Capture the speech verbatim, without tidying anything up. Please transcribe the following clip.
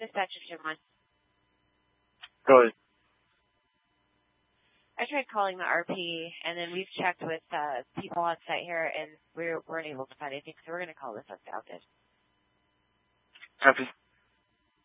Dispatch is Jim one. Go ahead. I tried calling the R P, and then we've checked with uh, people on site here, and we weren't able to find anything, so we're going to call this up to outage. Copy.